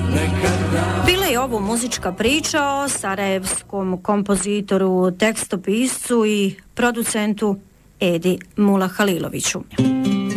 Bila je ovo muzička priča o sarajevskom kompozitoru, tekstopiscu i producentu Edi Mulahaliloviću.